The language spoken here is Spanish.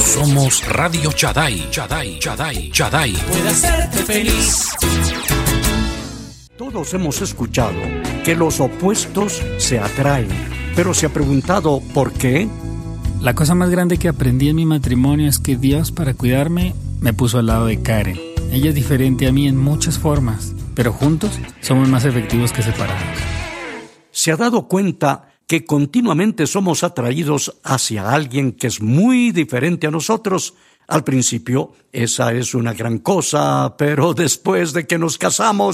Somos Radio Chaday. Puede hacerte feliz. Todos hemos escuchado que los opuestos se atraen, pero ¿se ha preguntado por qué? La cosa más grande que aprendí en mi matrimonio es que Dios, para cuidarme, me puso al lado de Karen. Ella es diferente a mí en muchas formas, pero juntos somos más efectivos que separados. ¿Se ha dado cuenta que continuamente somos atraídos hacia alguien que es muy diferente a nosotros? Al principio, esa es una gran cosa, pero después de que nos casamos,